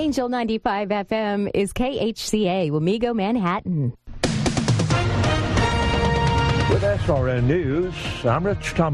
Angel 95 FM is KHCA, Wamego, Manhattan. With SRN News, I'm Rich Thomas.